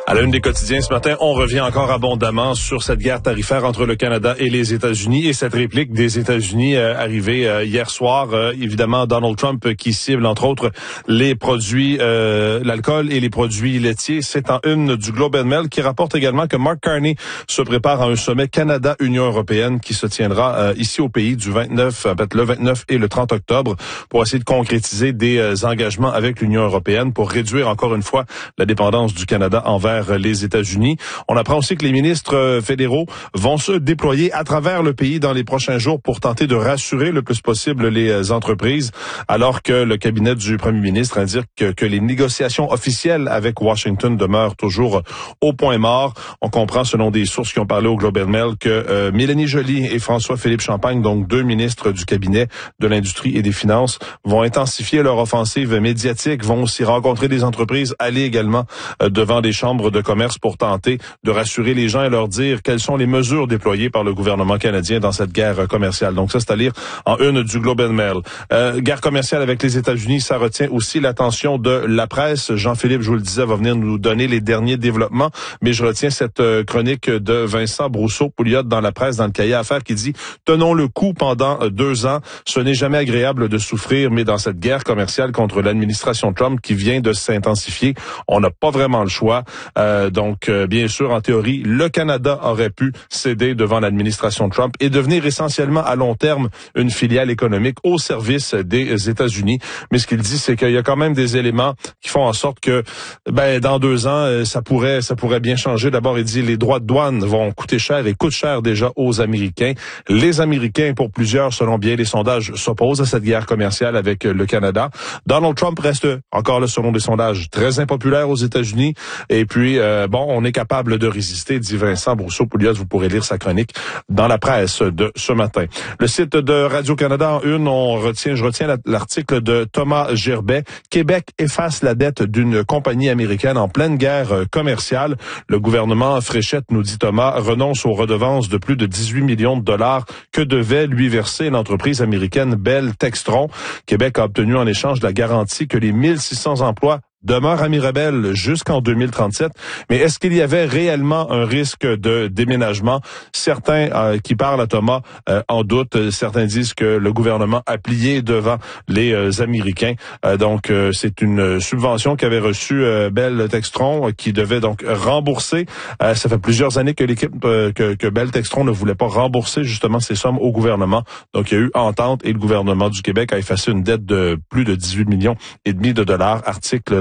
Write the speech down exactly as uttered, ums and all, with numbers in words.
À la une des quotidiens ce matin, on revient encore abondamment sur cette guerre tarifaire entre le Canada et les États-Unis et cette réplique des États-Unis euh, arrivée euh, hier soir. Euh, évidemment, Donald Trump euh, qui cible entre autres les produits, euh, l'alcool et les produits laitiers. C'est en une du Globe and Mail qui rapporte également que Mark Carney se prépare à un sommet Canada-Union européenne qui se tiendra euh, ici au pays du vingt-neuf, en fait, le vingt-neuf et le trente octobre pour essayer de concrétiser des euh, engagements avec l'Union européenne pour réduire encore une fois la dépendance du Canada envers les États-Unis. On apprend aussi que les ministres fédéraux vont se déployer à travers le pays dans les prochains jours pour tenter de rassurer le plus possible les entreprises, alors que le cabinet du premier ministre indique que, que les négociations officielles avec Washington demeurent toujours au point mort. On comprend, selon des sources qui ont parlé au Globe and Mail, que euh, Mélanie Joly et François-Philippe Champagne, donc deux ministres du cabinet de l'Industrie et des Finances, vont intensifier leur offensive médiatique, vont aussi rencontrer des entreprises, aller également euh, devant des chambres de commerce pour tenter de rassurer les gens et leur dire quelles sont les mesures déployées par le gouvernement canadien dans cette guerre commerciale. Donc ça, c'est à lire en une du Globe and Mail. Euh, guerre commerciale avec les États-Unis, ça retient aussi l'attention de la presse. Jean-Philippe, je vous le disais, va venir nous donner les derniers développements, mais je retiens cette euh, chronique de Vincent Brousseau-Pouliot dans la presse, dans le cahier Affaires, qui dit « Tenons le coup pendant euh, deux ans. Ce n'est jamais agréable de souffrir, mais dans cette guerre commerciale contre l'administration Trump qui vient de s'intensifier, on n'a pas vraiment le choix. Euh, donc, euh, bien sûr, en théorie, le Canada aurait pu céder devant l'administration Trump et devenir essentiellement à long terme une filiale économique au service des États-Unis. Mais ce qu'il dit, c'est qu'il y a quand même des éléments qui font en sorte que, ben, dans deux ans, euh, ça pourrait, ça pourrait bien changer. D'abord, il dit les droits de douane vont coûter cher et coûtent cher déjà aux Américains. Les Américains, pour plusieurs, selon bien les sondages, s'opposent à cette guerre commerciale avec le Canada. Donald Trump reste encore là, selon des sondages, très impopulaire aux États-Unis. Et puis, euh, bon, on est capable de résister, dit Vincent Brousseau-Pouliot. Vous pourrez lire sa chronique dans la presse de ce matin. Le site de Radio-Canada en une, on retient, je retiens l'article de Thomas Gerbet. Québec efface la dette d'une compagnie américaine en pleine guerre commerciale. Le gouvernement Fréchette, nous dit Thomas, renonce aux redevances de plus de dix-huit millions de dollars que devait lui verser l'entreprise américaine Bell Textron. Québec a obtenu en échange la garantie que les mille six cents emplois demeure à Mirabel jusqu'en deux mille trente-sept. Mais est-ce qu'il y avait réellement un risque de déménagement? Certains euh, qui parlent à Thomas euh, en doutent. Certains disent que le gouvernement a plié devant les euh, Américains. Euh, donc, euh, c'est une subvention qu'avait reçue euh, Bell Textron euh, qui devait donc rembourser. Euh, ça fait plusieurs années que l'équipe euh, que, que Bell Textron ne voulait pas rembourser justement ces sommes au gouvernement. Donc, il y a eu entente et le gouvernement du Québec a effacé une dette de plus de dix-huit millions et demi de dollars. Article